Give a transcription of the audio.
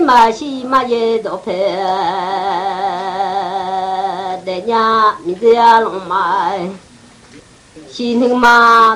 嘛西嘛也都陪，人家名字呀龙嘛，心嘛。